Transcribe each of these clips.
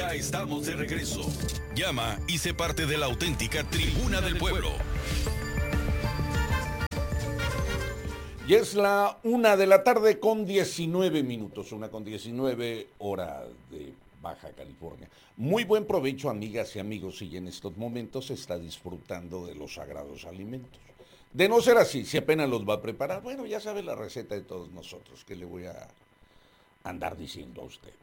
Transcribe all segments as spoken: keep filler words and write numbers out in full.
Ya estamos de regreso. Llama y sé parte de la auténtica Tribuna del Pueblo. Y es la una de la tarde con diecinueve minutos, una con diecinueve hora de Baja California. Muy buen provecho, amigas y amigos, si en estos momentos se está disfrutando de los sagrados alimentos. De no ser así, si apenas los va a preparar, bueno, ya sabe la receta de todos nosotros, que le voy a andar diciendo a usted.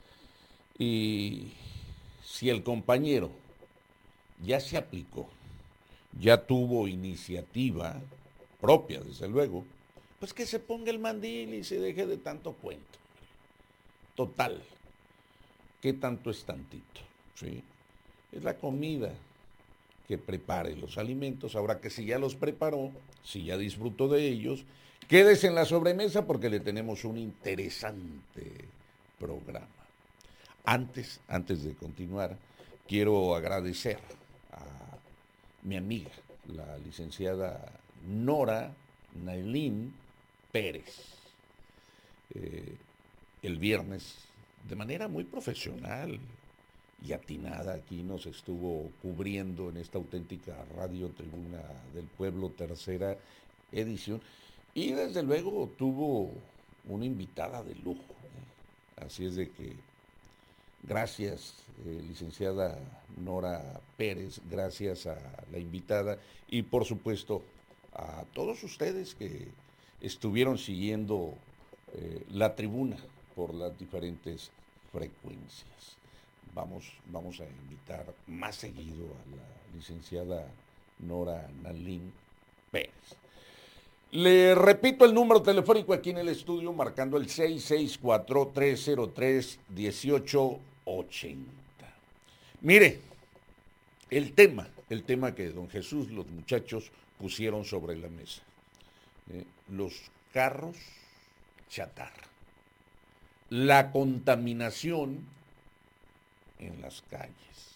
Y si el compañero ya se aplicó, ya tuvo iniciativa propia, desde luego, pues que se ponga el mandil y se deje de tanto cuento. Total, ¿qué tanto es tantito? ¿Sí? Es la comida que prepare los alimentos. Ahora que si ya los preparó, si ya disfrutó de ellos, quédese en la sobremesa porque le tenemos un interesante programa. Antes, antes de continuar, quiero agradecer a mi amiga, la licenciada Nora Nailín Pérez. Eh, el viernes, de manera muy profesional y atinada, aquí nos estuvo cubriendo en esta auténtica Radio Tribuna del Pueblo, tercera edición, y desde luego tuvo una invitada de lujo. ¿eh? Así es de que gracias, eh, licenciada Nora Pérez, gracias a la invitada y por supuesto a todos ustedes que estuvieron siguiendo eh, la tribuna por las diferentes frecuencias. Vamos, vamos a invitar más seguido a la licenciada Nora Nailín Pérez. Le repito el número telefónico aquí en el estudio, marcando el seis seis cuatro, tres cero tres, uno ocho ocho cero. Mire, el tema, el tema que don Jesús, los muchachos pusieron sobre la mesa. Eh, los carros chatarra. La contaminación en las calles.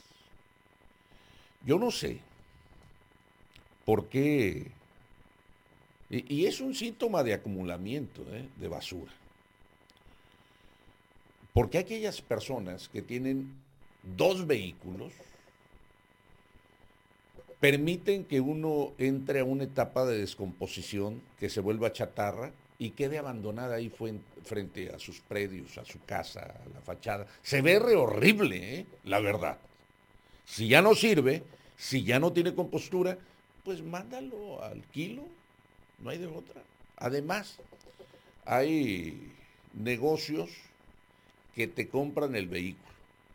Yo no sé por qué, y, y es un síntoma de acumulamiento ¿eh? de basura. Porque aquellas personas que tienen dos vehículos permiten que uno entre a una etapa de descomposición, que se vuelva chatarra y quede abandonada ahí frente a sus predios, a su casa, a la fachada. Se ve re horrible, ¿eh? La verdad. Si ya no sirve, si ya no tiene compostura, pues mándalo al kilo, no hay de otra. Además, hay negocios que te compran el vehículo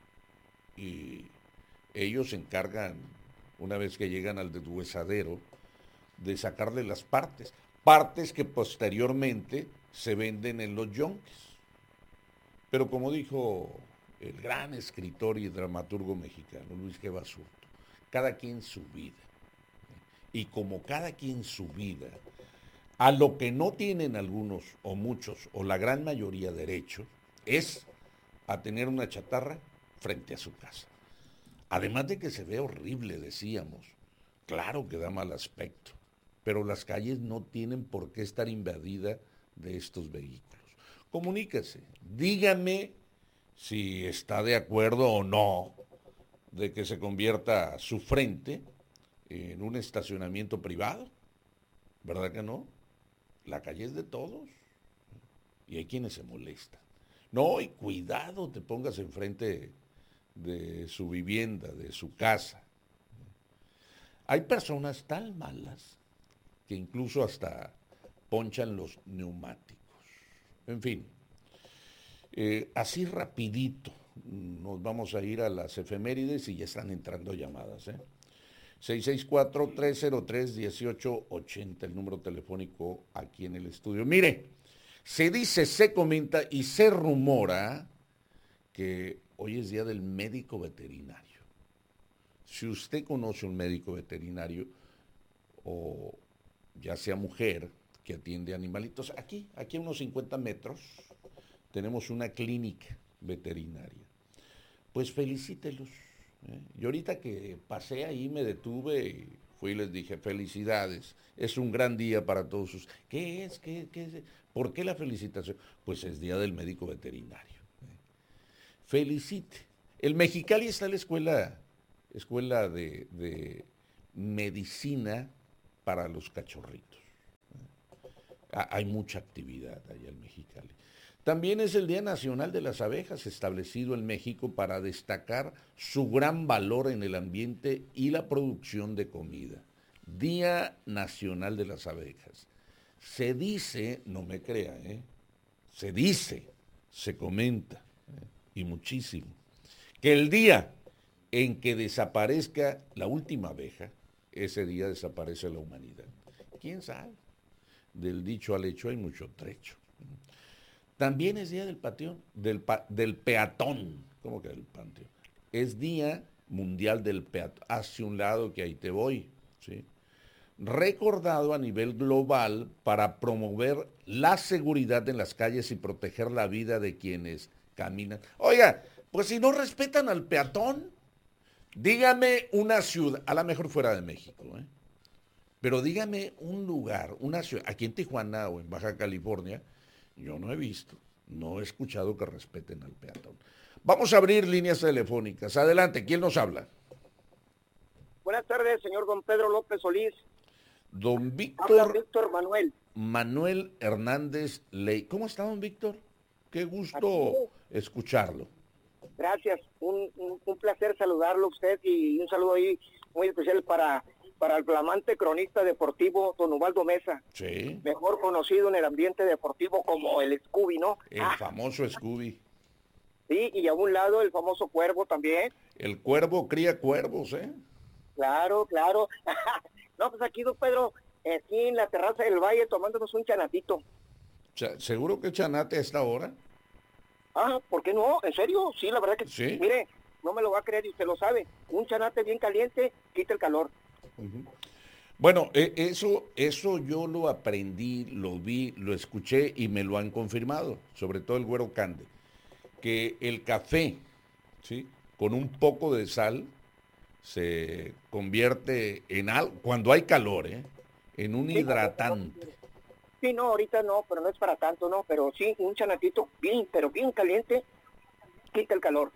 y ellos se encargan, una vez que llegan al deshuesadero, de sacarle las partes, partes que posteriormente se venden en los yonques. Pero como dijo el gran escritor y dramaturgo mexicano, Luis G. Basurto, cada quien su vida. Y como cada quien su vida, a lo que no tienen algunos o muchos o la gran mayoría derecho, es a tener una chatarra frente a su casa. Además de que se ve horrible, decíamos, claro que da mal aspecto, pero las calles no tienen por qué estar invadidas de estos vehículos. Comuníquese, dígame si está de acuerdo o no de que se convierta su frente en un estacionamiento privado, ¿verdad que no? La calle es de todos y hay quienes se molestan. No, y cuidado, te pongas enfrente de su vivienda, de su casa. Hay personas tan malas que incluso hasta ponchan los neumáticos. En fin, eh, así rapidito nos vamos a ir a las efemérides y ya están entrando llamadas. ¿eh? seis seis cuatro, tres cero tres, uno ocho ocho cero, el número telefónico aquí en el estudio. Mire, se dice, se comenta y se rumora que hoy es día del médico veterinario. Si usted conoce un médico veterinario, o ya sea mujer que atiende animalitos, aquí, aquí a unos cincuenta metros, tenemos una clínica veterinaria. Pues felicítelos. ¿eh? Y ahorita que pasé ahí me detuve y fui y les dije, felicidades, es un gran día para todos ustedes. ¿Qué es? ¿Qué, qué es? ¿Por qué la felicitación? Pues es día del médico veterinario. ¿eh? Felicite. El Mexicali está la escuela, escuela de, de medicina para los cachorritos. Hay mucha actividad allá en Mexicali. También es el Día Nacional de las Abejas, establecido en México para destacar su gran valor en el ambiente y la producción de comida. Día Nacional de las Abejas. Se dice, no me crea, ¿eh? se dice, se comenta, ¿eh? y muchísimo, que el día en que desaparezca la última abeja, ese día desaparece la humanidad. ¿Quién sabe? Del dicho al hecho hay mucho trecho. También es día del pateón, del, pa, del peatón. ¿Cómo que del panteón? Es día mundial del peatón. Hacia un lado que ahí te voy, ¿sí? Recordado a nivel global para promover la seguridad en las calles y proteger la vida de quienes caminan. Oiga, pues si no respetan al peatón, dígame una ciudad, a lo mejor fuera de México, ¿eh? Pero dígame un lugar, una ciudad, aquí en Tijuana o en Baja California, yo no he visto, no he escuchado que respeten al peatón. Vamos a abrir líneas telefónicas. Adelante, ¿quién nos habla? Buenas tardes, señor don Pedro López Solís. Don Víctor. Habla Víctor Manuel. Manuel Hernández Ley. ¿Cómo está, don Víctor? Qué gusto escucharlo. Gracias, un, un, un placer saludarlo a usted y un saludo ahí muy especial para, para el flamante cronista deportivo don Ubaldo Mesa. Sí. Mejor conocido en el ambiente deportivo como el Scooby, ¿no? El ah. famoso Scooby. Sí, y a un lado el famoso Cuervo también. El Cuervo cría cuervos, ¿eh? Claro, claro. No, pues aquí, don Pedro, aquí en la terraza del Valle tomándonos un chanatito. ¿Seguro que chanate a esta hora? Ah, ¿por qué no? ¿En serio? Sí, la verdad que sí. Mire, no me lo va a creer y usted lo sabe. Un chanate bien caliente quita el calor. Uh-huh. Bueno, eh, eso, eso yo lo aprendí, lo vi, lo escuché y me lo han confirmado, sobre todo el Güero Cande, que el café, ¿sí?, con un poco de sal se convierte en algo, cuando hay calor, ¿eh?, en un sí, hidratante. Sí, no, ahorita no, pero no es para tanto, no, pero sí, un chanatito bien, pero bien caliente, quita el calor.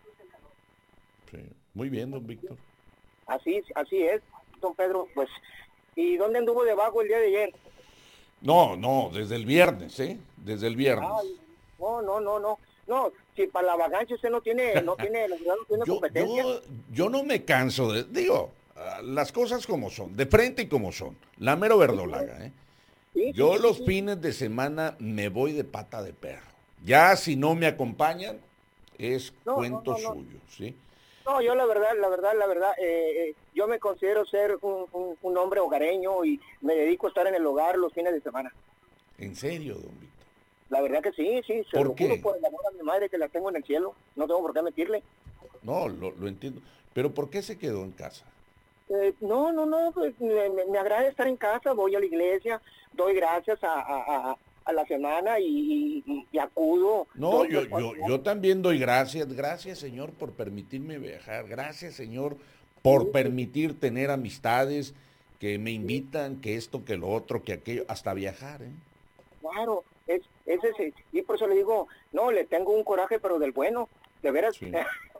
Sí, muy bien, don Víctor. Así, así es, don Pedro, pues, ¿y dónde anduvo de vago el día de ayer? No, no, desde el viernes, ¿eh? Desde el viernes. Ay, no, no, no, no, no, si para la vagancia usted no tiene, no tiene, no tiene yo, competencia. Yo, yo no me canso de, digo, las cosas como son, de frente y como son, la mero verdolaga, ¿eh? Sí, yo sí, los sí. fines de semana me voy de pata de perro. Ya si no me acompañan, es no, cuento no, no, suyo, no. ¿sí? No, yo la verdad, la verdad, la verdad, eh, eh, yo me considero ser un, un, un hombre hogareño y me dedico a estar en el hogar los fines de semana. ¿En serio, don Víctor? La verdad que sí, sí, se ¿Por lo qué? juro por el amor a mi madre que la tengo en el cielo, no tengo por qué mentirle. No, lo, lo entiendo, pero ¿por qué se quedó en casa? Eh, no, no, no, pues, me, me agrada estar en casa, voy a la iglesia, doy gracias a, a, a, a la semana y, y, y acudo. No, yo, yo, yo también doy gracias, gracias Señor por permitirme viajar, gracias Señor por sí, permitir sí. tener amistades que me invitan, que esto, que lo otro, que aquello, hasta viajar, ¿eh? Claro, es, es ese, y por eso le digo, no, le tengo un coraje, pero del bueno, de veras. Sí.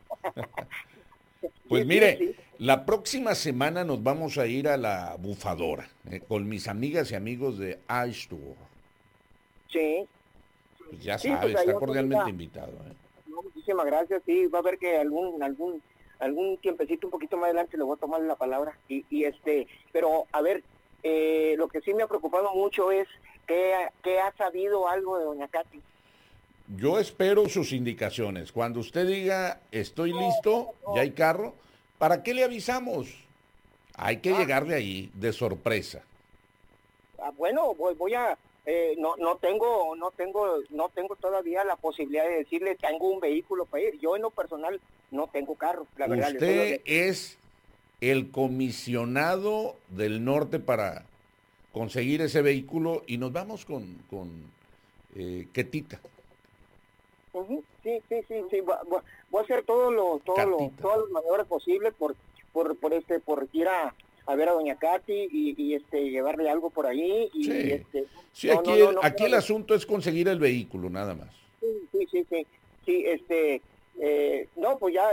Pues sí, mire, sí, sí. La próxima semana nos vamos a ir a la Bufadora, eh, con mis amigas y amigos de Ice Tour. Sí. Pues ya sí, sabes, pues está cordialmente invitado. ¿eh? No, muchísimas gracias, sí, va a ver que algún, algún, algún tiempecito un poquito más adelante le voy a tomar la palabra. Y, y este, pero a ver, eh, lo que sí me ha preocupado mucho es que, que ha sabido algo de doña Katy. Yo espero sus indicaciones. Cuando usted diga, estoy listo, ya hay carro, ¿para qué le avisamos? Hay que ah, llegar de ahí, de sorpresa. Ah, bueno, voy, voy a, eh, no, no tengo, no tengo, no tengo todavía la posibilidad de decirle, tengo un vehículo para ir. Yo en lo personal no tengo carro, la verdad. Usted es el comisionado del norte para conseguir ese vehículo y nos vamos con, con eh, Ketita. Uh-huh. Sí, sí, sí, sí, voy, voy a hacer todo lo, todo lo, todas las maniobras posibles por, por, por este, por ir a, a ver a doña Katy y, y este, llevarle algo por ahí y, sí. y este. Sí, no, aquí, no, no, no, aquí el no, asunto es conseguir el vehículo, nada más. Sí, sí, sí, sí, sí, este, eh, no, pues ya,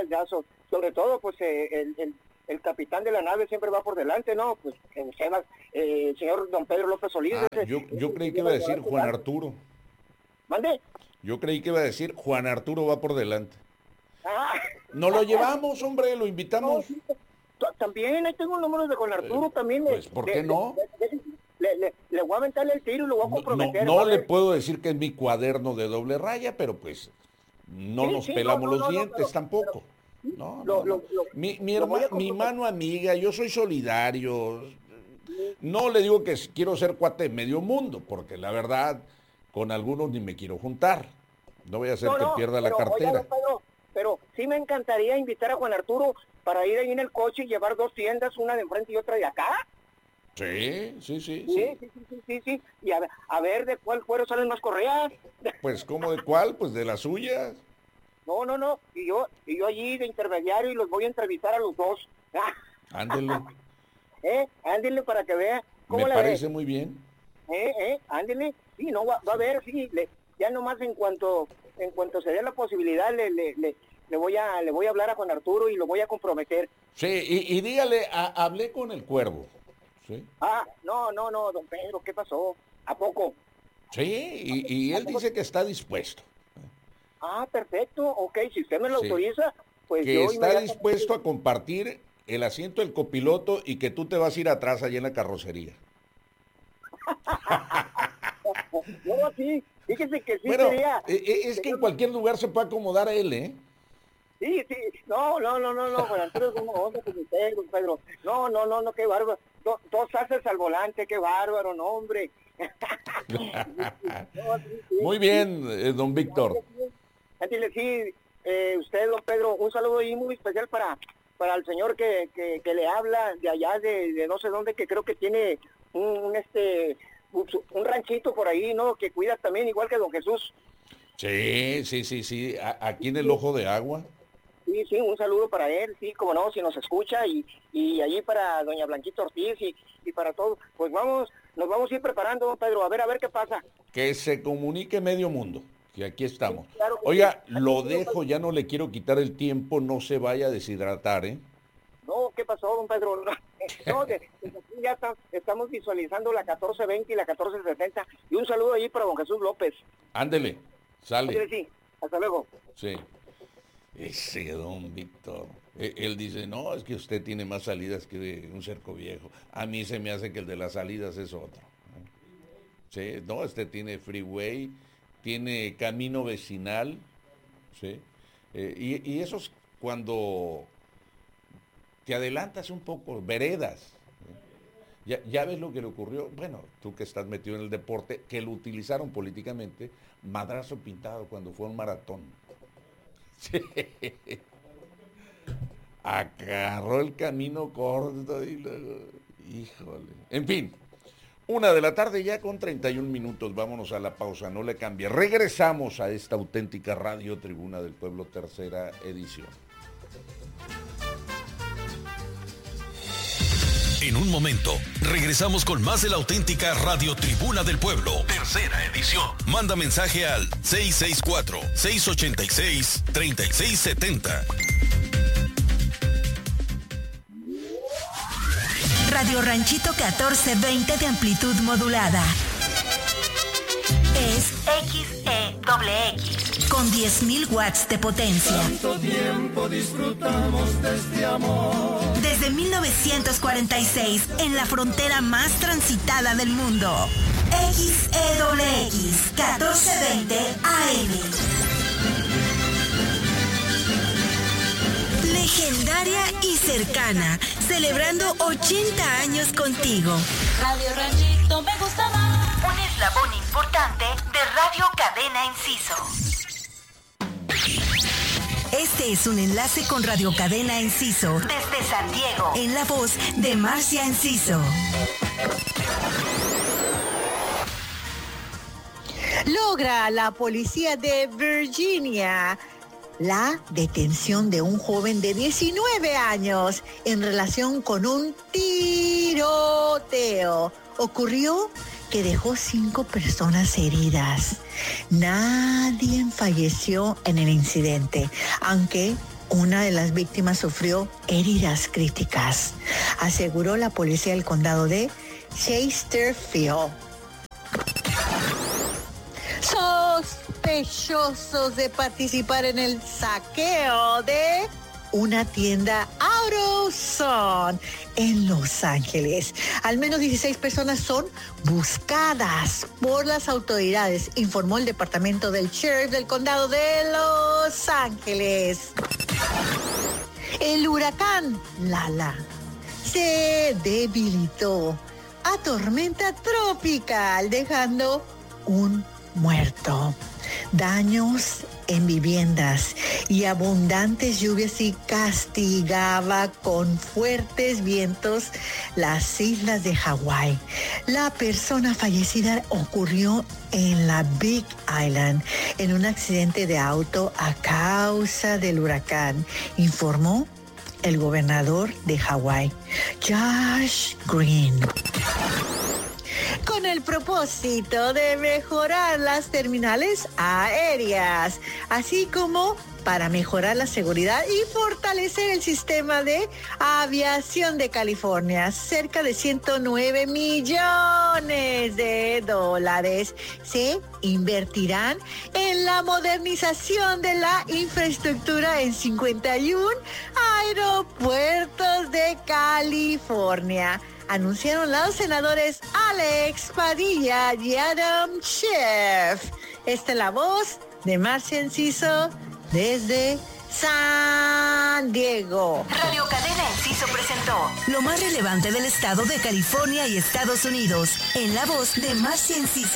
ya, so, sobre todo, pues, eh, el, el, el capitán de la nave siempre va por delante, ¿no? Pues, eh, Sebas, eh, el señor don Pedro López Solís. Ah, ese, yo, yo ese, creí ese que iba a lleva decir volante, Juan ¿vale? Arturo. ¿Mande? Yo creí que iba a decir Juan Arturo va por delante. Ah. No lo llevamos, hombre, lo invitamos. No, sí, t- también, ahí tengo números de Juan Arturo, Eh, también. pues, le- ¿por le- qué no? Le, le- le- le- le voy a aventarle el tiro y lo voy a No, no, comprometer. no va a le ver. puedo decir que es mi cuaderno de doble raya, pero pues no Sí, nos sí, pelamos no, no, los no, no, dientes pero- tampoco. No, lo- no, lo- no. lo- Mi, mi, lo voy herma- a mi comprometer. mano amiga, yo soy solidario. No le digo que quiero ser cuate de medio mundo, porque la verdad, con algunos ni me quiero juntar. No voy a hacer No, que no, pierda la pero, oiga, cartera. don Pedro, pero sí me encantaría invitar a Juan Arturo para ir ahí en el coche y llevar dos tiendas, una de enfrente y otra de acá. Sí, sí, sí, Sí, sí. sí, sí, sí, sí, sí. Y a, ver- a ver de cuál cuero salen más correas. Pues, ¿cómo de cuál? Pues de las suyas. No, no, no. Y yo, y yo allí de intermediario y los voy a entrevistar a los dos. Ándele. ¿Eh? Ándele para que vea. ¿Cómo Me la parece ve? muy bien. ¿Eh? ¿Eh? Ándele. Sí, no, va, va a ver, sí. Le, ya nomás en cuanto en cuanto se dé la posibilidad, le, le, le, le voy a le voy a hablar a Juan Arturo y lo voy a comprometer. Sí, y, y dígale, a- hablé con el cuervo. Sí, Ah, no, no, no, don Pedro, ¿qué pasó? ¿A poco? sí, y, y él dice que está dispuesto. Ah, perfecto, ok, si usted me lo Sí. autoriza, pues Que yo está inmediatamente- dispuesto a compartir el asiento del copiloto y que tú te vas a ir atrás allá en la carrocería. No, sí, fíjese que sí Bueno, sería. e- e- es que en cualquier lugar se puede acomodar a él, ¿eh? Sí, sí, no, no, no, no, no, Juan Arturo es una onda con usted, don Pedro. No, no, no, no, qué bárbaro. Do- dos haces al volante, qué bárbaro, no, hombre. No, sí, sí. Muy bien, eh, don Víctor. Ándale, sí, eh, usted, don Pedro, un saludo ahí muy especial para para el señor que, que, que le habla de allá, de, de no sé dónde, que creo que tiene un, un, este un, un ranchito por ahí, ¿no? Que cuida también, igual que don Jesús. Sí, sí, sí, sí, a- aquí en el Ojo de Agua. Sí, sí, un saludo para él, sí, como no, si nos escucha, y, y allí para doña Blanquita Ortiz y, y para todos. Pues vamos, nos vamos a ir preparando, don Pedro, a ver, a ver qué pasa. Que se comunique medio mundo, que aquí estamos. Sí, claro que Oiga, sí. lo dejo, ya no le quiero quitar el tiempo, no se vaya a deshidratar, ¿eh? No, ¿qué pasó, don Pedro? No, de- desde aquí ya está- estamos visualizando la catorce veinte y la catorce sesenta. Y un saludo ahí para don Jesús López. Ándele, Ándale, sale. sí, hasta luego. Sí. Ese don Víctor. E- Él dice, no, es que usted tiene más salidas que un cerco viejo. A mí se me hace que el de las salidas es otro. Sí, no, este tiene freeway, tiene camino vecinal, ¿sí? Eh, y, y eso es cuando te adelantas un poco, veredas. ¿Sí? Ya, ya ves lo que le ocurrió, bueno, tú que estás metido en el deporte, que lo utilizaron políticamente, madrazo pintado cuando fue un maratón. Sí. Agarró el camino corto y luego, híjole. En fin, una de la tarde ya con treinta y un minutos, vámonos a la pausa, no le cambie. Regresamos a esta auténtica Radio Tribuna del Pueblo, tercera edición. En un momento, regresamos con más de la auténtica Radio Tribuna del Pueblo, tercera edición. Manda mensaje al seis seis cuatro, seis ocho seis, tres seis siete cero. Radio Ranchito catorce veinte de amplitud modulada. Es X E X con diez mil watts de potencia. Tanto tiempo disfrutamos de este amor. Desde mil novecientos cuarenta y seis, en la frontera más transitada del mundo. X E X catorce veinte A M. Legendaria y cercana, celebrando ochenta años contigo. Radio Ranchito me gusta más. Un eslabón importante de Radio Cadena Enciso. Este es un enlace con Radio Cadena Enciso desde San Diego, en la voz de Marcia Enciso. Logra la policía de Virginia la detención de un joven de diecinueve años en relación con un tiroteo. Ocurrió que dejó cinco personas heridas. Nadie falleció en el incidente, aunque Una de las víctimas sufrió heridas críticas, aseguró la policía del condado de Chesterfield. Sospechosos de participar en el saqueo de una tienda AutoZone en Los Ángeles. Al menos dieciséis personas son buscadas por las autoridades, informó el departamento del sheriff del condado de Los Ángeles. El huracán Lala se debilitó a tormenta tropical, dejando un muerto, daños en viviendas y abundantes lluvias, y castigaba con fuertes vientos las islas de Hawái. La persona fallecida ocurrió en la Big Island en un accidente de auto a causa del huracán, informó el gobernador de Hawái, Josh Green. Con el propósito de mejorar las terminales aéreas, así como para mejorar la seguridad y fortalecer el sistema de aviación de California. Cerca de ciento nueve millones de dólares se invertirán en la modernización de la infraestructura en cincuenta y uno aeropuertos de California, anunciaron los senadores Alex Padilla y Adam Schiff. Esta es la voz de Marcia Enciso desde San Diego. Radio Cadena Enciso presentó lo más relevante del estado de California y Estados Unidos, en la voz de Marcia Enciso.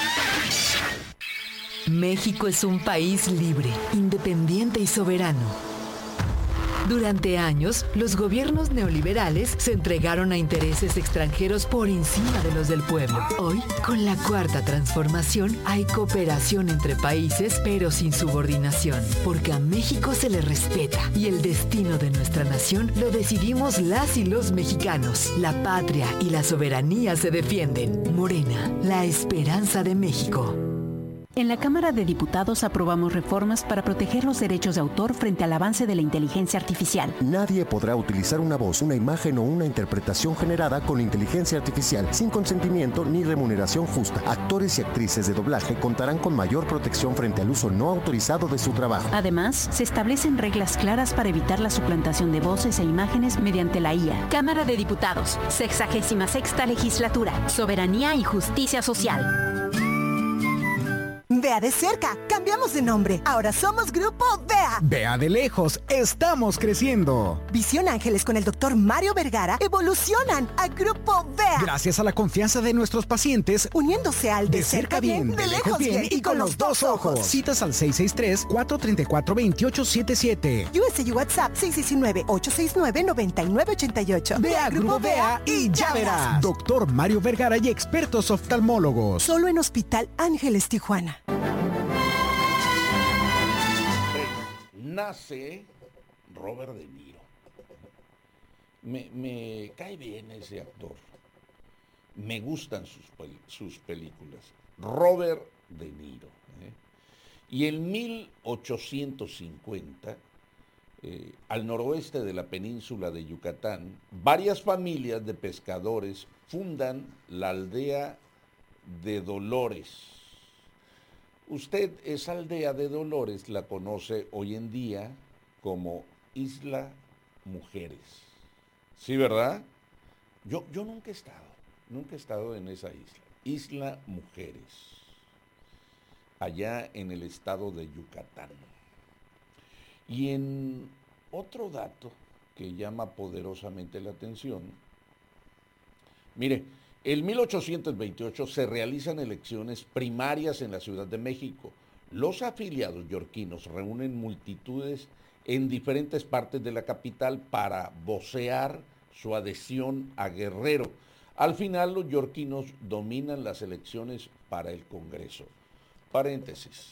México es un país libre, independiente y soberano. Durante años, los gobiernos neoliberales se entregaron a intereses extranjeros por encima de los del pueblo. Hoy, con la Cuarta Transformación, hay cooperación entre países, pero sin subordinación, porque a México se le respeta y el destino de nuestra nación lo decidimos las y los mexicanos. La patria y la soberanía se defienden. Morena, la esperanza de México. En la Cámara de Diputados aprobamos reformas para proteger los derechos de autor frente al avance de la inteligencia artificial. Nadie podrá utilizar una voz, una imagen o una interpretación generada con inteligencia artificial sin consentimiento ni remuneración justa. Actores y actrices de doblaje contarán con mayor protección frente al uso no autorizado de su trabajo. Además, se establecen reglas claras para evitar la suplantación de voces e imágenes mediante la I A. Cámara de Diputados, sexagésima sexta legislatura, soberanía y justicia social. Vea de cerca, cambiamos de nombre. Ahora somos Grupo Vea. Vea de lejos, estamos creciendo. Visión Ángeles con el doctor Mario Vergara evolucionan a Grupo Vea. Gracias a la confianza de nuestros pacientes, uniéndose al de, de cerca bien, bien, de lejos bien, bien y con los dos ojos. Citas al seis seis tres, cuatro tres cuatro, dos ocho siete siete. U S U WhatsApp seis uno nueve, ocho seis nueve, nueve nueve ocho ocho. Vea Grupo Vea y ya verás. Doctor Mario Vergara y expertos oftalmólogos. Solo en Hospital Ángeles Tijuana. Nace Robert De Niro. Me, me cae bien ese actor. Me gustan sus, sus películas. Robert De Niro. ¿eh? Y en mil ochocientos cincuenta, eh, al noroeste de la península de Yucatán, varias familias de pescadores fundan la aldea de Dolores. Usted esa aldea de Dolores la conoce hoy en día como Isla Mujeres. ¿Sí, verdad? Yo, yo nunca he estado, nunca he estado en esa isla. Isla Mujeres, allá en el estado de Yucatán. Y en otro dato que llama poderosamente la atención, mire, en mil ochocientos veintiocho se realizan elecciones primarias en la Ciudad de México. Los afiliados yorquinos reúnen multitudes en diferentes partes de la capital para vocear su adhesión a Guerrero. Al final, los yorquinos dominan las elecciones para el Congreso. Paréntesis.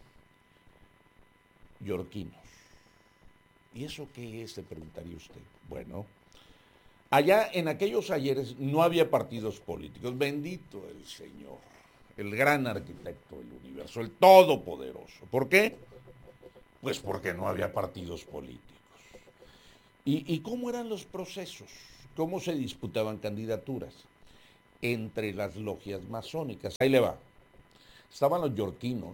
Yorquinos. ¿Y eso qué es?, se preguntaría usted. Bueno, allá en aquellos ayeres no había partidos políticos. Bendito el Señor, el gran arquitecto del universo, el todopoderoso. ¿Por qué? Pues porque no había partidos políticos. ¿Y, y cómo eran los procesos? ¿Cómo se disputaban candidaturas? Entre las logias masónicas. Ahí le va. Estaban los yorquinos,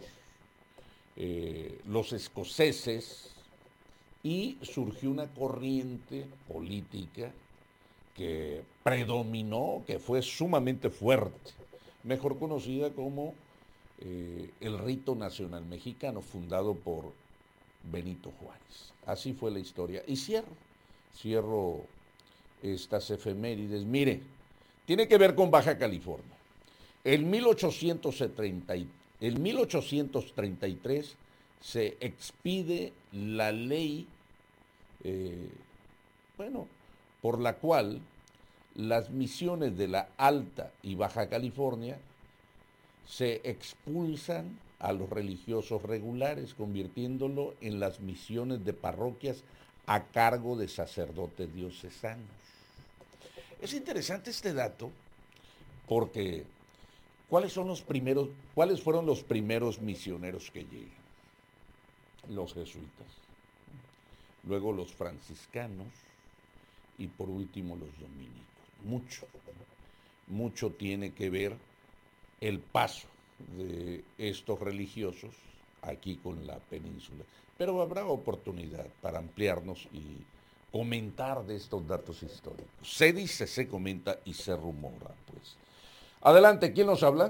eh, los escoceses, y surgió una corriente política que predominó, que fue sumamente fuerte, mejor conocida como eh, el Rito Nacional Mexicano, fundado por Benito Juárez. Así fue la historia. Y cierro, cierro estas efemérides. Mire, tiene que ver con Baja California. En mil ochocientos treinta, en mil ochocientos treinta y tres se expide la ley, eh, bueno, por la cual las misiones de la Alta y Baja California se expulsan a los religiosos regulares, convirtiéndolo en las misiones de parroquias a cargo de sacerdotes diocesanos. Es interesante este dato porque ¿cuáles son los primeros, cuáles fueron los primeros misioneros que llegan? Los jesuitas, luego los franciscanos y por último los dominicos. Mucho, mucho tiene que ver el paso de estos religiosos aquí con la península. Pero habrá oportunidad para ampliarnos y comentar de estos datos históricos. Se dice, se comenta y se rumora, pues. Adelante, ¿quién nos habla?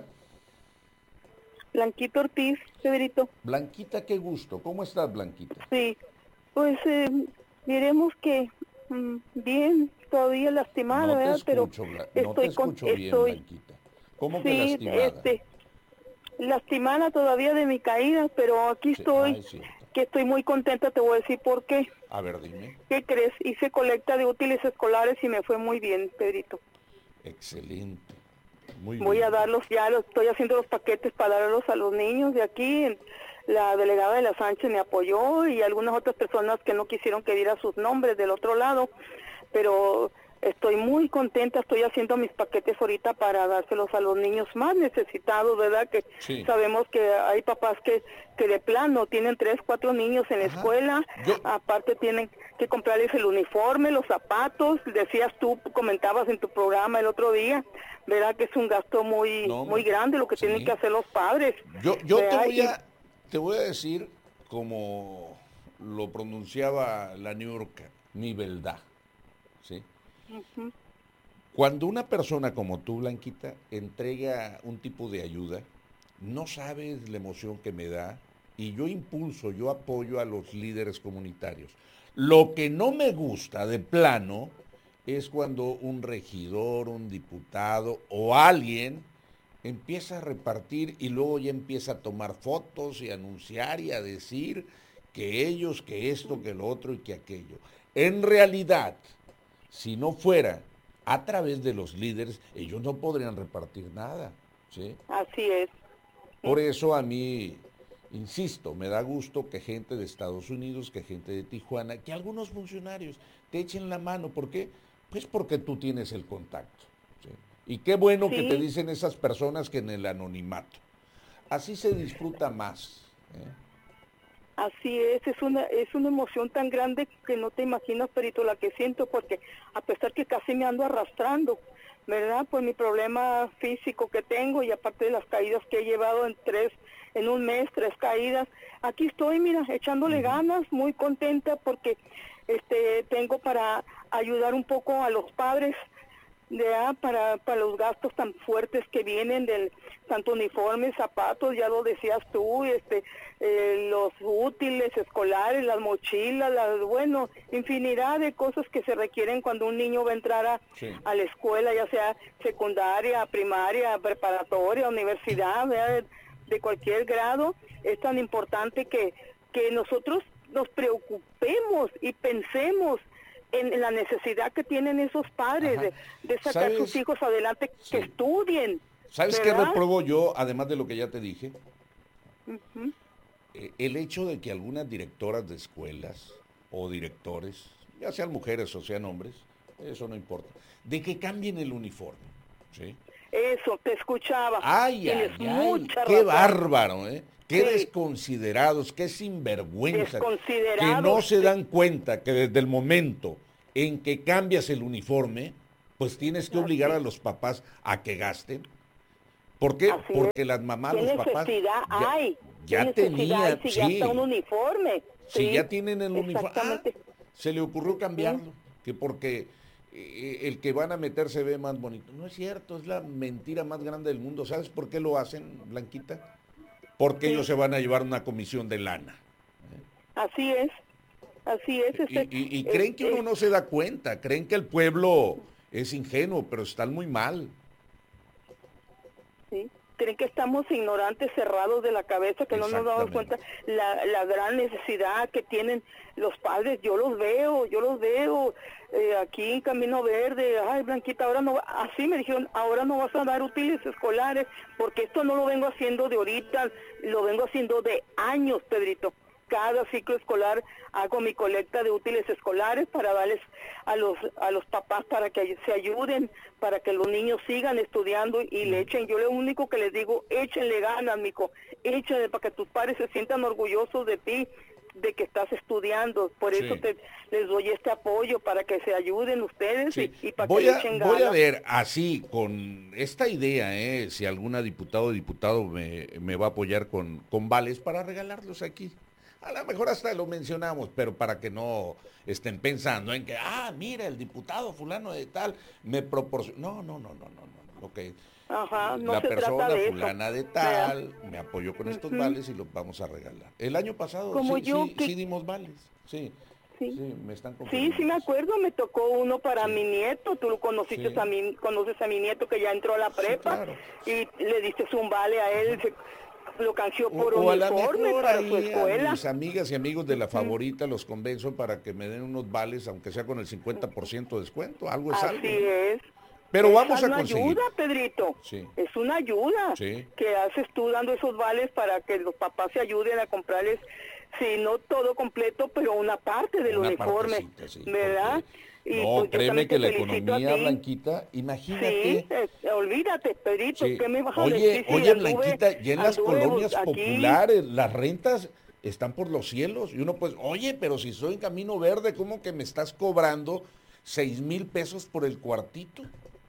Blanquita Ortiz, Pedrito. Blanquita, qué gusto. ¿Cómo estás, Blanquita? Sí, pues eh, diremos que mmm, bien, todavía lastimada, no ¿verdad? Te escucho, Pero no estoy te escucho con, bien, estoy, Blanquita. ¿Cómo sí, que lastimada? Este, lastimada todavía de mi caída, pero aquí sí, estoy, ay, sí. que estoy muy contenta, te voy a decir por qué. A ver, dime. ¿Qué crees? Hice colecta de útiles escolares y me fue muy bien, Pedrito. Excelente. Muy Voy bien. a darlos, ya los, estoy haciendo los paquetes para darlos a los niños de aquí. La delegada de la Sánchez me apoyó y algunas otras personas que no quisieron que diera sus nombres del otro lado, pero estoy muy contenta, estoy haciendo mis paquetes ahorita para dárselos a los niños más necesitados, ¿verdad? Que sí. Sabemos que hay papás que, que de plano tienen tres, cuatro niños en la Ajá. escuela, Yo... aparte tienen que comprarles el uniforme, los zapatos, decías tú, comentabas en tu programa el otro día, ¿verdad? Que es un gasto muy no, muy grande lo que sí. tienen que hacer los padres. Yo, yo te, voy y... a, te voy a decir, como lo pronunciaba la Niurka, mi verdad, ¿sí? Uh-huh. Cuando una persona como tú, Blanquita, entrega un tipo de ayuda, no sabes la emoción que me da, y yo impulso, yo apoyo a los líderes comunitarios. Lo que no me gusta de plano es cuando un regidor, un diputado o alguien empieza a repartir y luego ya empieza a tomar fotos y anunciar y a decir que ellos, que esto, que lo otro y que aquello. En realidad, si no fuera a través de los líderes, ellos no podrían repartir nada, ¿sí? Así es. Por eso a mí, insisto, me da gusto que gente de Estados Unidos, que gente de Tijuana, que algunos funcionarios te echen la mano. ¿Por qué? Pues porque tú tienes el contacto, ¿sí? Y qué bueno sí. que te dicen esas personas que en el anonimato. Así se disfruta más, ¿eh? Así es, es una es una emoción tan grande que no te imaginas, Perito, la que siento, porque a pesar que casi me ando arrastrando, ¿verdad? Pues mi problema físico que tengo y aparte de las caídas que he llevado en tres, en un mes, tres caídas, aquí estoy, mira, echándole ganas, muy contenta porque este tengo para ayudar un poco a los padres, ¿verdad? Para, para los gastos tan fuertes que vienen del tanto uniformes, zapatos, ya lo decías tú, este eh, los útiles escolares, las mochilas, las, bueno, infinidad de cosas que se requieren cuando un niño va a entrar a, sí. a la escuela, ya sea secundaria, primaria, preparatoria, universidad, ¿verdad? De, de cualquier grado. Es tan importante que, que nosotros nos preocupemos y pensemos en la necesidad que tienen esos padres de, de sacar sus hijos adelante, sí. que estudien. ¿Sabes ¿verdad? Qué repruebo yo, además de lo que ya te dije? Uh-huh. Eh, el hecho de que algunas directoras de escuelas o directores, ya sean mujeres o sean hombres, eso no importa, de que cambien el uniforme, ¿sí? Eso, te escuchaba. Ay, Tienes ay, mucha ay, qué razón. bárbaro, ¿eh? Qué Sí. desconsiderados, qué sinvergüenza. Desconsiderados, Que no se sí. dan cuenta que desde el momento en que cambias el uniforme, pues tienes que obligar a los papás a que gasten. ¿Por qué? Así Porque es. las mamás, ¿Qué los papás necesidad ya, hay? ya ¿Qué necesidad tenían, hay si ya sí. está un uniforme? Si Sí, ya tienen el uniforme, ah, exactamente. se le ocurrió cambiarlo, que porque eh, el que van a meter se ve más bonito. No es cierto, es la mentira más grande del mundo. ¿Sabes por qué lo hacen, Blanquita? Porque Sí. ellos se van a llevar una comisión de lana. Así es, así es. Y, Este, y- y creen que uno no se da cuenta, creen que el pueblo es ingenuo, pero están muy mal. Sí. Creen que estamos ignorantes, cerrados de la cabeza, que no nos damos cuenta la, la gran necesidad que tienen los padres. Yo los veo, yo los veo eh, aquí en Camino Verde. Ay, Blanquita, ahora no, va- así me dijeron, ahora no vas a dar útiles escolares, porque esto no lo vengo haciendo de ahorita, lo vengo haciendo de años, Pedrito. Cada ciclo escolar hago mi colecta de útiles escolares para darles a los a los papás para que se ayuden, para que los niños sigan estudiando y le echen. Yo lo único que les digo, échenle ganas, mijo, échenle para que tus padres se sientan orgullosos de ti, de que estás estudiando. Por Sí. eso te, les doy este apoyo para que se ayuden ustedes Sí. y, y para Voy que a, le echen ganas. voy a ver, así, con esta idea, eh, si alguna diputado o diputado me, me va a apoyar con, con vales para regalarlos aquí. A lo mejor hasta lo mencionamos, pero para que no estén pensando en que, ah, mira, el diputado fulano de tal me proporciona. No, no, no, no, no, no. Lo que Ajá, no la se persona trata de eso. fulana de tal me apoyó con estos Ujú. vales y los vamos a regalar. El año pasado Como sí, yo sí, que- sí dimos vales, sí. Sí. Sí, me están Sí, confirmando. sí me acuerdo, me tocó uno para mi nieto, tú lo conociste Sí. a mi, conoces a mi nieto que ya entró a la prepa claro. y le diste un vale a él, se- lo canció por O, o a lo uniforme mejor para ahí su a escuela. mis amigas y amigos de la favorita los convenzo para que me den unos vales, aunque sea con el cincuenta por ciento de descuento, algo es algo. Así es. Pero Es vamos a una conseguir. ayuda, Pedrito. Sí. Es una ayuda Sí. que haces tú dando esos vales para que los papás se ayuden a comprarles, si no todo completo, pero una parte del Una uniforme, partecita, sí, ¿verdad? Y No, pues yo créeme también que te la felicito a economía, ti. Blanquita, Sí, imagínate. eh, olvídate, Pedrito, Sí. ¿qué me vas a Oye, decir? si oye, anduve- Blanquita, y en las anduve colonias aquí? populares, las rentas están por los cielos. Y uno pues, oye, pero si soy en Camino Verde, ¿cómo que me estás cobrando seis mil pesos por el cuartito?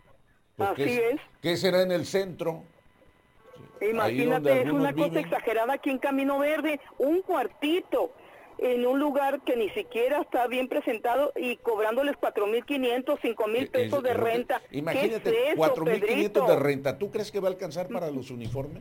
Porque Así es. ¿Qué será en el centro? Ahí donde Imagínate, es algunos una cosa viven. exagerada aquí en Camino Verde, un cuartito en un lugar que ni siquiera está bien presentado y cobrándoles cuatro mil quinientos, cinco mil pesos Es- de es lo que- renta. Imagínate, ¿Qué es eso, cuatro mil quinientos de Pedrito? renta. ¿Tú crees que va a alcanzar para los uniformes?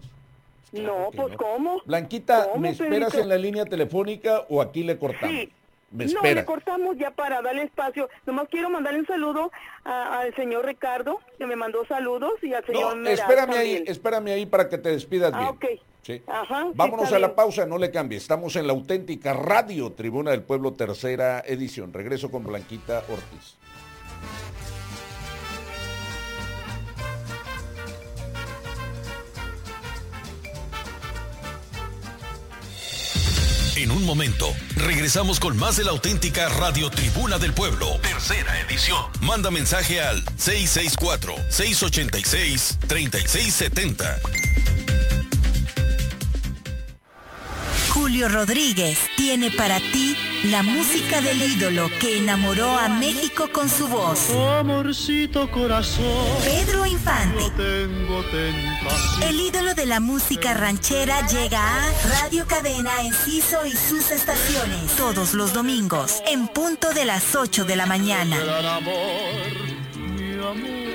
No, que pues no. ¿cómo? Blanquita, ¿Cómo, ¿me esperas Pedrito? en la línea telefónica o aquí le cortamos? Sí. Me No, esperas. le cortamos ya para darle espacio. Nomás quiero mandarle un saludo a- al señor Ricardo, que me mandó saludos, y al señor No, Meraz espérame ahí, también. espérame ahí para que te despidas Ah, bien. ok. Sí. Ajá, sí, Vámonos está a la bien. pausa, no le cambie. Estamos en la auténtica Radio Tribuna del Pueblo, tercera edición. Regreso con Blanquita Ortiz. En un momento, regresamos con más de la auténtica Radio Tribuna del Pueblo, tercera edición. Manda mensaje al seis seis cuatro, seis ocho seis, tres seis siete cero. Julio Rodríguez tiene para ti la música del ídolo que enamoró a México con su voz. Amorcito corazón, Pedro Infante. no tengo tentación. El ídolo de la música ranchera llega a Radio Cadena Enciso y sus estaciones todos los domingos en punto de las ocho de la mañana. Gran amor, mi amor.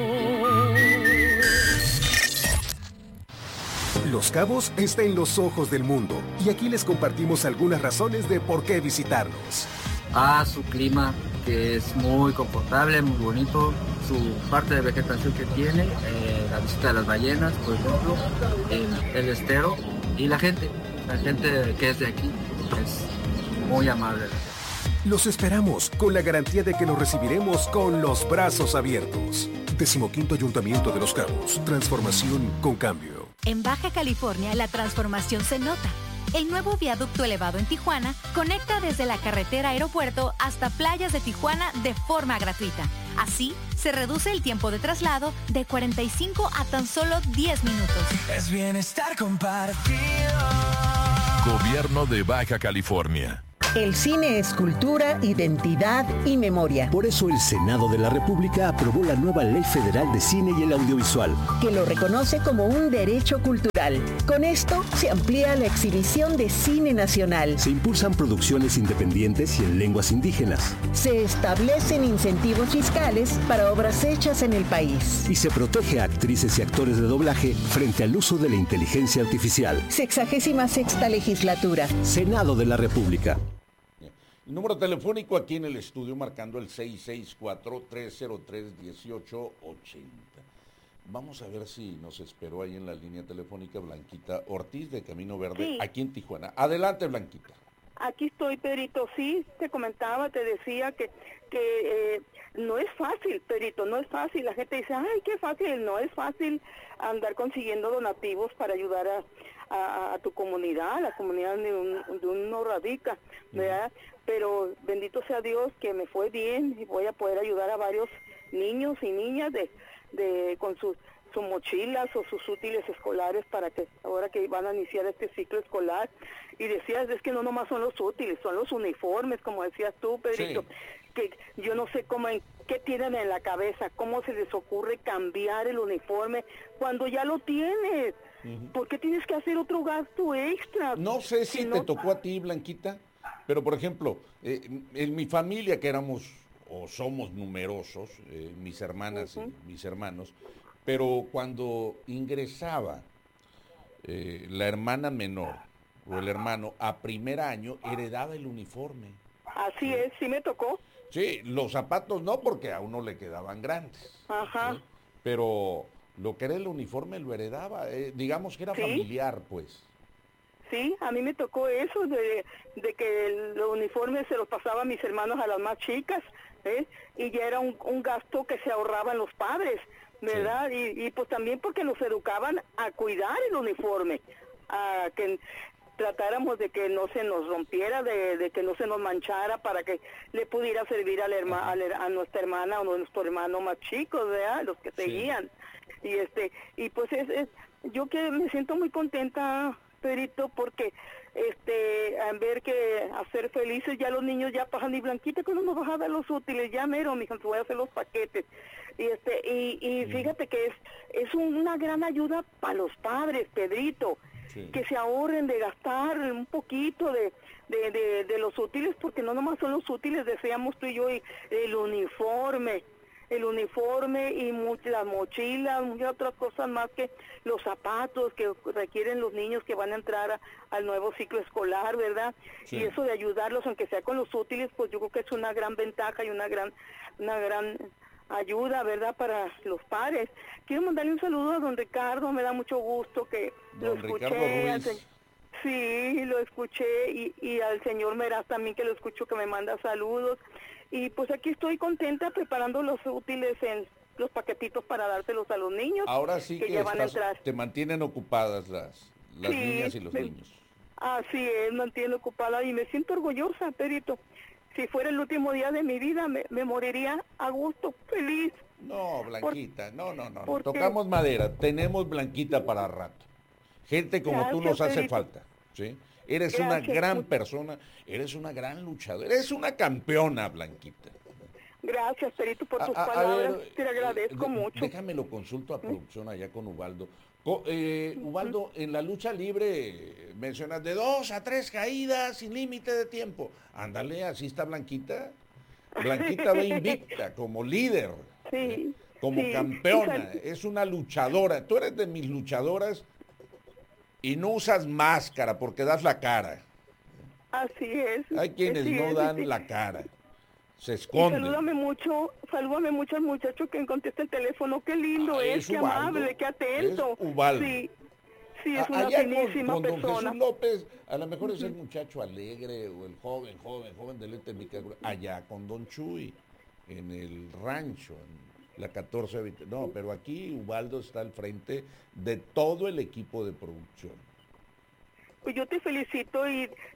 Los Cabos está en los ojos del mundo y aquí les compartimos algunas razones de por qué visitarnos. A su clima, que es muy confortable, muy bonito, su parte de vegetación que tiene, eh, la visita de las ballenas, por ejemplo, el, el estero y la gente, la gente que es de aquí es muy amable. Los esperamos con la garantía de que los recibiremos con los brazos abiertos. Decimoquinto Ayuntamiento de Los Cabos. Transformación con cambio. En Baja California la transformación se nota. El nuevo viaducto elevado en Tijuana conecta desde la carretera aeropuerto hasta playas de Tijuana de forma gratuita. Así, se Se reduce el tiempo de traslado de cuarenta y cinco a tan solo diez minutos. Es bienestar compartido. Gobierno de Baja California. El cine es cultura, identidad y memoria. Por eso el Senado de la República aprobó la nueva Ley Federal de Cine y el Audiovisual, que lo reconoce como un derecho cultural. Con esto se amplía la exhibición de cine nacional. Se impulsan producciones independientes y en lenguas indígenas. Se establecen incentivos fiscales para obras hechas en el país. Y se protege a actrices y actores de doblaje frente al uso de la inteligencia artificial. Sexagésima sexta legislatura. Senado de la República. El número telefónico aquí en el estudio marcando el seis seis cuatro, tres cero tres, uno ocho ocho cero. Vamos a ver si nos esperó ahí en la línea telefónica Blanquita Ortiz de Camino Verde, sí, aquí en Tijuana. Adelante, Blanquita. Aquí estoy, Perito. Sí, te comentaba, te decía que, que eh, no es fácil, Perito, no es fácil. La gente dice, ay, qué fácil. No es fácil andar consiguiendo donativos para ayudar a, a, a tu comunidad, a la comunidad de, un, de uno radica, ¿verdad? Uh-huh. Pero bendito sea Dios que me fue bien y voy a poder ayudar a varios niños y niñas de, de con sus, sus mochilas o sus útiles escolares para que ahora que van a iniciar este ciclo escolar. Y decías, es que no nomás son los útiles, son los uniformes, como decías tú, Pedrito, sí, que yo no sé cómo, en qué tienen en la cabeza, cómo se les ocurre cambiar el uniforme cuando ya lo tienes. Uh-huh. ¿Por qué tienes que hacer otro gasto extra? No sé si, si no... te tocó a ti, Blanquita. Pero, por ejemplo, eh, en mi familia, que éramos o somos numerosos, eh, mis hermanas uh-huh. y mis hermanos, pero cuando ingresaba eh, la hermana menor o el hermano a primer año, heredaba el uniforme. Así es, sí me tocó. Sí, los zapatos no, porque a uno le quedaban grandes. Ajá. ¿sí? Pero lo que era el uniforme lo heredaba, eh, digamos que era ¿sí? familiar, pues. Sí, a mí me tocó eso, de, de que los uniformes se los pasaba a mis hermanos, a las más chicas, ¿eh? Y ya era un, un gasto que se ahorraban los padres, ¿verdad? Sí. Y, y pues también porque nos educaban a cuidar el uniforme, a que tratáramos de que no se nos rompiera, de, de que no se nos manchara, para que le pudiera servir al herma, al, a nuestra hermana o a nuestro hermano más chicos, ¿verdad? Los que seguían. Sí. Y este y pues es, es yo que me siento muy contenta, Perito, porque este al ver que hacer felices ya los niños ya pasan y Blanquita cuando nos vas a dar los útiles, ya mero, mija, te voy a hacer los paquetes. Y este y, y mm. fíjate que es es una gran ayuda para los padres, Pedrito, sí, que se ahorren de gastar un poquito de, de, de, de los útiles, porque no nomás son los útiles, deseamos tú y yo, y el uniforme, el uniforme y muchas, las mochilas, muchas otras cosas más, que los zapatos que requieren los niños que van a entrar a, al nuevo ciclo escolar, ¿verdad? Sí. Y eso de ayudarlos, aunque sea con los útiles, pues yo creo que es una gran ventaja y una gran, una gran ayuda, ¿verdad?, para los padres. Quiero mandarle un saludo a don Ricardo, me da mucho gusto que don lo escuché. Ricardo Ruiz. Sí, lo escuché, y, y al señor Meraz también, que lo escucho, que me manda saludos. Y pues aquí estoy contenta preparando los útiles en los paquetitos para dárselos a los niños. Ahora sí que, que ya van estás, a entrar. Te mantienen ocupadas las, las sí, niñas y los me, niños. Así es, mantiene ocupada y me siento orgullosa, Perito. Si fuera el último día de mi vida, me, me moriría a gusto, feliz. No, Blanquita, Por, no, no, no. porque... Tocamos madera, tenemos Blanquita para rato. Gente como Gracias, tú nos hace Perito. falta, ¿sí? Eres Gracias. una gran persona, eres una gran luchadora, eres una campeona, Blanquita. Gracias, Perito, por tus a, a palabras, ver, te agradezco de, mucho. Déjame lo consulto a producción allá con Ubaldo. Co, eh, Ubaldo, en la lucha libre mencionas de dos a tres caídas sin límite de tiempo. Ándale, así está Blanquita. Blanquita va invicta como líder, sí, ¿eh? como sí, campeona, sí, es una luchadora. Tú eres de mis luchadoras y no usas máscara porque das la cara. Así es. Hay quienes así no es, dan sí. la cara, se esconden. Y salúdame mucho, salúdame mucho al muchacho que contesta el teléfono, qué lindo Ah, es, es qué Ubaldo, amable, qué atento. es Ubaldo. Sí, sí, es A- una allá finísima con, con don persona. Jesús López, a lo mejor es el muchacho alegre o el joven, joven, joven del Este Micagua. Allá con don Chuy, en el rancho, en la catorce veinte. No, pero aquí Ubaldo está al frente de todo el equipo de producción. Pues yo te felicito y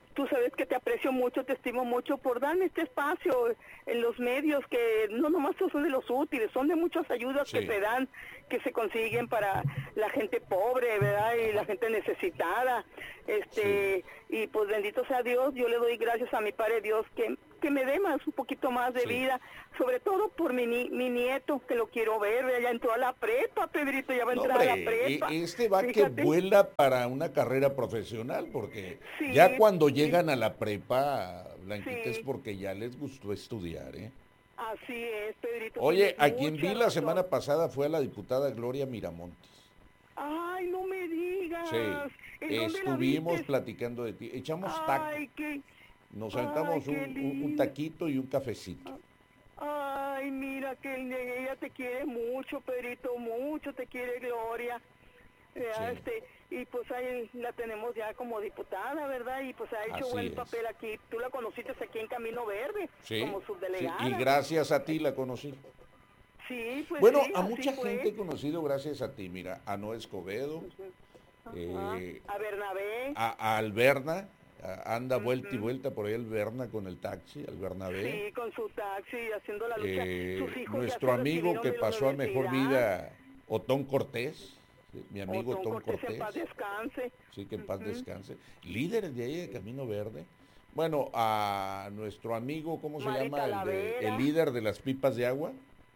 tú sabes que te aprecio mucho, te estimo mucho por darme este espacio en los medios que no nomás son de los útiles, son de muchas ayudas sí. que se dan, que se consiguen para la gente pobre, ¿verdad? Y la gente necesitada. Este, sí. Y pues bendito sea Dios, yo le doy gracias a mi Padre Dios que, que me dé más, un poquito más de sí. vida, sobre todo por mi, mi nieto, que lo quiero ver, ¿verdad? Ya entró a la prepa, Pedrito, ya va a entrar no, hombre, a la prepa. Este va Fíjate. que vuela para una carrera profesional, porque sí. ya cuando llegan a la prepa, Blanquita, sí. es porque ya les gustó estudiar, ¿eh? Así es, Pedrito. Oye, a quien vi la semana pasada fue a la diputada Gloria Miramontes. Ay, no me digas. Sí, estuvimos platicando de ti. Echamos taco. Ay, qué... Nos sentamos un, un, un taquito y un cafecito. Ay, mira que ella te quiere mucho, Pedrito, mucho te quiere Gloria. Sí. Este, y pues ahí la tenemos ya como diputada, ¿verdad? Y pues ha hecho Así buen es. papel aquí. Tú la conociste aquí en Camino Verde, sí, como subdelegada. Sí, y gracias a ti la conocí. Sí, pues bueno, sí, a mucha fue. gente he conocido gracias a ti, mira, a Noé Escobedo, uh-huh. eh, a Bernabé, a, a Alberna, a, anda uh-huh. vuelta y vuelta por ahí Alberna con el taxi, al Bernabé. Sí, con su taxi, haciendo la lucha. Eh, Sus hijos nuestro amigo que pasó a mejor vida, Otón Cortés. Mi amigo Otón, Otón Cortés. Que en paz descanse. Sí, que en paz uh-huh. descanse. Líderes de ahí de Camino Verde. Bueno, a nuestro amigo, ¿cómo se Marita llama? El, de, el líder de las pipas de agua.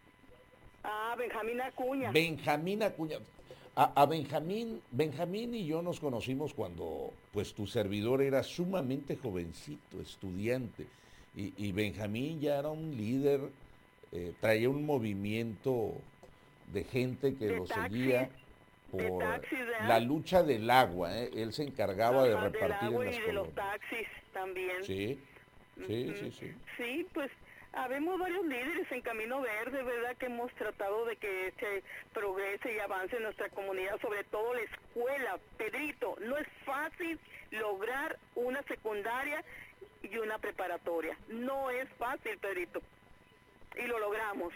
Ah, Benjamín Acuña. Benjamín Acuña. A, a Benjamín, Benjamín y yo nos conocimos cuando, pues, tu servidor era sumamente jovencito, estudiante. Y, y Benjamín ya era un líder, eh, traía un movimiento de gente que de lo taxi. seguía por taxis, la lucha del agua, ¿eh? Él se encargaba Ajá, de repartir del agua en las y colonias. de los taxis también. Sí, sí, uh-huh. sí, sí. Sí, pues habemos varios líderes en Camino Verde, ¿verdad? Que hemos tratado de que se progrese y avance en nuestra comunidad, sobre todo la escuela. Pedrito, no es fácil lograr una secundaria y una preparatoria. No es fácil, Pedrito. Y lo logramos.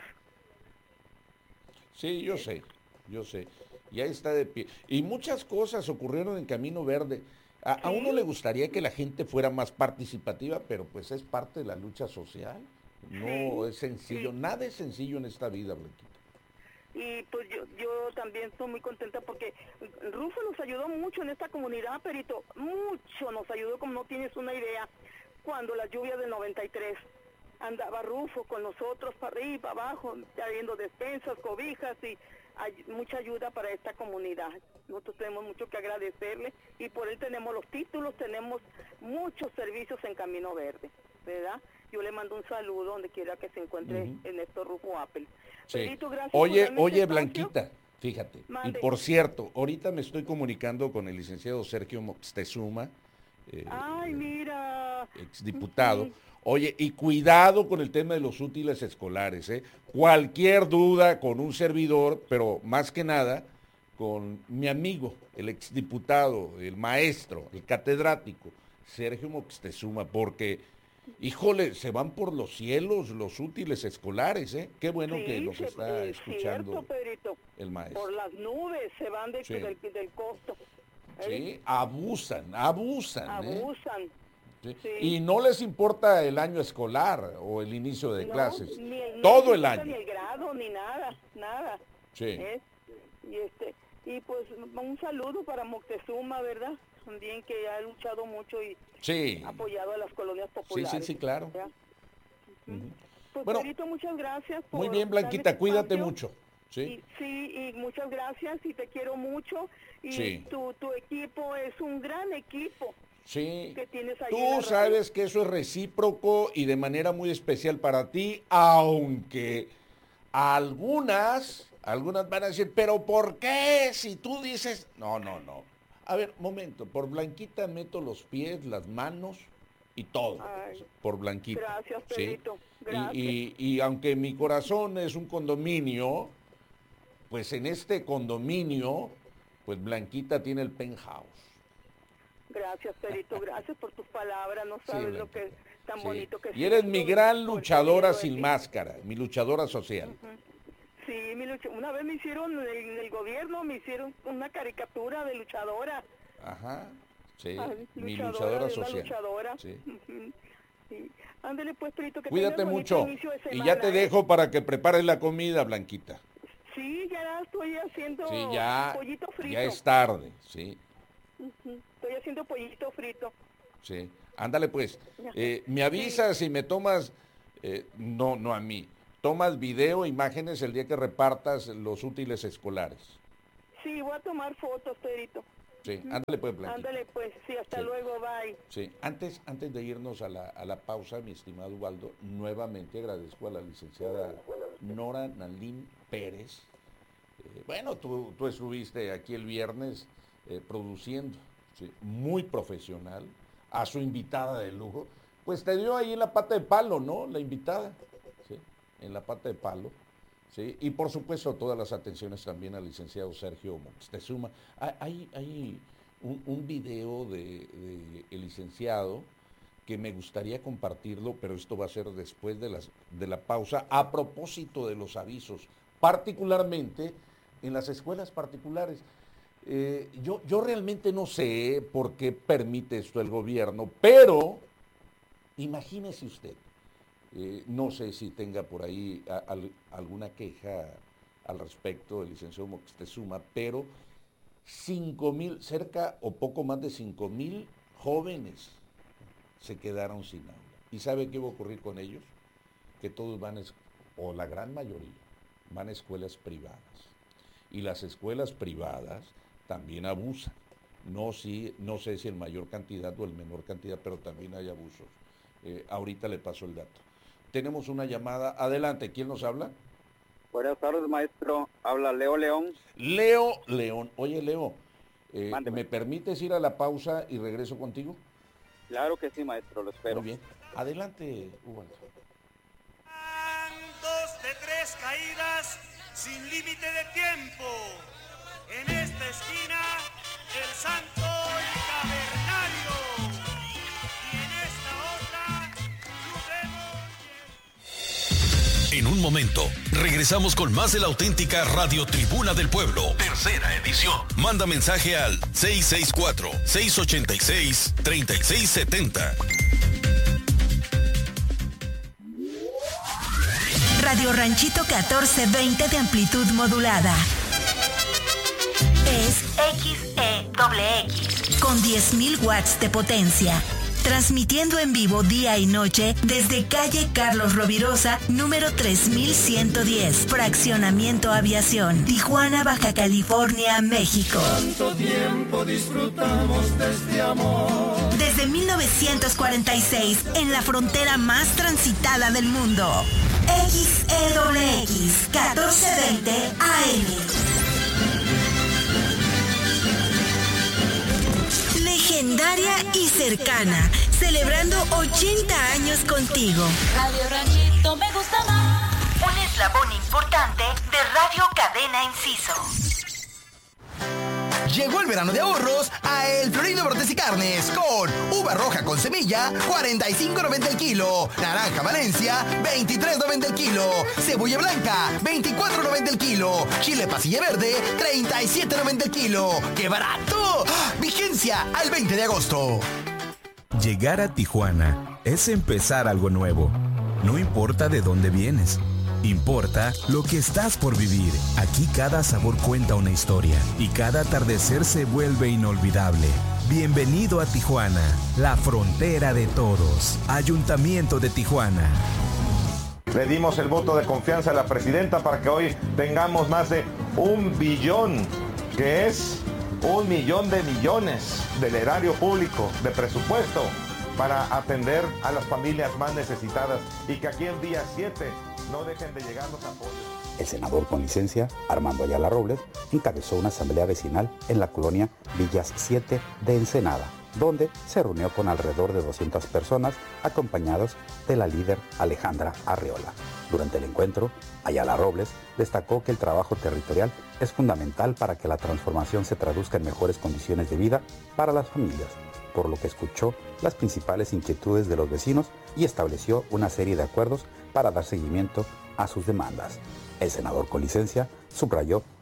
Sí, yo sé, yo sé. Ya está de pie. Y muchas cosas ocurrieron en Camino Verde. A, sí. a uno le gustaría que la gente fuera más participativa, pero pues es parte de la lucha social. No sí, es sencillo, sí. nada es sencillo en esta vida, Blanquita. Y pues yo, yo también estoy muy contenta porque Rufo nos ayudó mucho en esta comunidad, Perito, mucho nos ayudó como no tienes una idea. Cuando las lluvias del noventa y tres, andaba Rufo con nosotros para arriba, para abajo, trayendo despensas, cobijas y hay mucha ayuda para esta comunidad. Nosotros tenemos mucho que agradecerle y por él tenemos los títulos, tenemos muchos servicios en Camino Verde, ¿verdad? Yo le mando un saludo donde quiera que se encuentre uh-huh. en Néstor Rufo Apple. Sí. Pedrito, gracias oye, por oye, este Blanquita, fíjate. Mande. Y por cierto, ahorita me estoy comunicando con el licenciado Sergio Moctezuma. Eh, Ay, mira. Exdiputado. Uh-huh. Oye, y cuidado con el tema de los útiles escolares, ¿eh? Cualquier duda con un servidor, pero más que nada con mi amigo, el exdiputado, el maestro, el catedrático, Sergio Moctezuma, porque, híjole, se van por los cielos los útiles escolares, ¿eh? Qué bueno sí, que nos se, está eh, escuchando cierto, Pedrito, el maestro. Por las nubes se van de, sí. del, del costo. ¿Eh? Sí, abusan, abusan. Abusan. ¿eh? Sí. Sí. Y no les importa el año escolar o el inicio de no, clases, ni el, todo no el año. Ni el grado, ni nada, nada. Sí. ¿Eh? Y, este, y pues un saludo para Moctezuma, ¿verdad? También que ha luchado mucho y sí. ha apoyado a las colonias populares. Sí, sí, sí, claro. Uh-huh. Pues, bueno, Perito, muchas gracias. Por muy bien, Blanquita, cuídate mucho. Sí. Y, sí, y muchas gracias y te quiero mucho. Y sí. tu, tu equipo es un gran equipo. Sí, que tienes ahí tú sabes que eso es recíproco y de manera muy especial para ti, aunque algunas, algunas van a decir, pero ¿por qué? Si tú dices, no, no, no. A ver, momento, por Blanquita meto los pies, las manos y todo, Ay, por Blanquita. Gracias, Pedrito, ¿sí? gracias. Y, y, y aunque mi corazón es un condominio, pues en este condominio, pues Blanquita tiene el penthouse. Gracias, Perito, gracias por tus palabras, no sabes sí, lo que tan sí. bonito que es. Y eres mi gran luchadora sin máscara, mi luchadora social. Uh-huh. Sí, mi lucha... una vez me hicieron, en el, en el gobierno, me hicieron una caricatura de luchadora. Ajá, Sí, ah, mi luchadora, luchadora de social. Una luchadora. Sí. Uh-huh. Sí. Ándale pues, Perito, que Cuídate tengas mucho. inicio de semana, Y ya te ¿eh? dejo para que prepares la comida, Blanquita. Sí, ya estoy haciendo Sí, ya, pollito frito. ya es tarde, sí. Uh-huh. Estoy haciendo pollito frito. Sí, ándale pues. Eh, me avisas si me tomas, eh, no, no a mí, tomas video, imágenes el día que repartas los útiles escolares. Sí, voy a tomar fotos, Perito. Sí, ándale pues, Blanquita. Ándale pues, sí, hasta Sí. luego, bye. Sí, antes, antes de irnos a la, a la pausa, mi estimado Ubaldo, nuevamente agradezco a la licenciada Nora Nalín Pérez. Eh, bueno, tú, tú estuviste aquí el viernes eh, produciendo, ¿sí? Muy profesional, a su invitada de lujo, pues te dio ahí en la pata de palo, ¿no? La invitada, ¿sí? En la pata de palo. Sí, y por supuesto todas las atenciones también al licenciado Sergio Moctezuma. Hay, hay un, un video de, de el licenciado que me gustaría compartirlo, pero esto va a ser después de, las, de la pausa, a propósito de los avisos, particularmente en las escuelas particulares. Eh, yo, yo realmente no sé por qué permite esto el gobierno, pero imagínese usted. Eh, no sé si tenga por ahí a, a, alguna queja al respecto del licenciado Moctezuma, pero cinco mil, cerca o poco más de cinco mil jóvenes se quedaron sin aula. ¿Y sabe qué va a ocurrir con ellos? Que todos van, o la gran mayoría, van a escuelas privadas. Y las escuelas privadas también abusan. No, si, no sé si en mayor cantidad o en menor cantidad, pero también hay abusos. Eh, ahorita le paso el dato. Tenemos una llamada. Adelante, ¿quién nos habla? Buenas tardes, maestro. Habla Leo León. Leo León. Oye, Leo, eh, ¿me permites ir a la pausa y regreso contigo? Claro que sí, maestro, lo espero. Muy bien. Adelante, Hugo. Dos de tres caídas sin límite de tiempo. En esta esquina, el Santo Cavernario. Y en esta otra, En un momento, regresamos con más de la auténtica Radio Tribuna del Pueblo, tercera edición. Manda mensaje al seis seis cuatro, seis ocho seis, tres seis siete cero. Radio Ranchito catorce veinte de amplitud modulada. Es X E X con diez mil watts de potencia. Transmitiendo en vivo día y noche desde calle Carlos Rovirosa, número tres mil ciento diez, Fraccionamiento Aviación, Tijuana, Baja California, México. Tanto tiempo disfrutamos de este amor. Desde mil novecientos cuarenta y seis, en la frontera más transitada del mundo. X E X, catorce veinte A M. Legendaria y cercana, celebrando ochenta años contigo. Radio Ranchito me gusta más. Un eslabón importante de Radio Cadena Enciso. Llegó el verano de ahorros a El Florido Brotes y Carnes con uva roja con semilla, cuarenta y cinco noventa el kilo, naranja Valencia, veintitrés noventa el kilo, cebolla blanca, veinticuatro noventa el kilo, chile pasilla verde, treinta y siete noventa el kilo. ¡Qué barato! Vigencia al veinte de agosto. Llegar a Tijuana es empezar algo nuevo. No importa de dónde vienes. Importa lo que estás por vivir. Aquí cada sabor cuenta una historia y cada atardecer se vuelve inolvidable. Bienvenido a Tijuana, la frontera de todos. Ayuntamiento de Tijuana. Le dimos el voto de confianza a la presidenta para que hoy tengamos más de un billón, que es un millón de millones del erario público, de presupuesto, para atender a las familias más necesitadas y que aquí en día siete no dejen de llegar los apoyos. El senador con licencia, Armando Ayala Robles, encabezó una asamblea vecinal en la colonia Villas siete de Ensenada, donde se reunió con alrededor de doscientas personas, acompañados de la líder Alejandra Arreola. Durante el encuentro, Ayala Robles destacó que el trabajo territorial es fundamental para que la transformación se traduzca en mejores condiciones de vida para las familias, por lo que escuchó las principales inquietudes de los vecinos y estableció una serie de acuerdos para dar seguimiento a sus demandas. El senador con licencia subrayó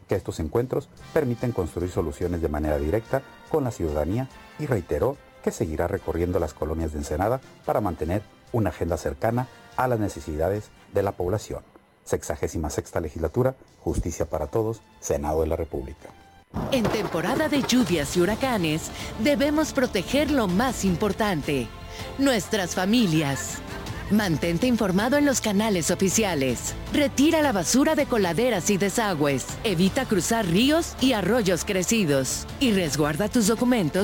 que estos encuentros permiten construir soluciones de manera directa con la ciudadanía y reiteró que seguirá recorriendo las colonias de Ensenada para mantener una agenda cercana a las necesidades de la población. Sexagésima sexta legislatura, Justicia para Todos, Senado de la República. En temporada de lluvias y huracanes, debemos proteger lo más importante, nuestras familias. Mantente informado en los canales oficiales. Retira la basura de coladeras y desagües. Evita cruzar ríos y arroyos crecidos. Y resguarda tus documentos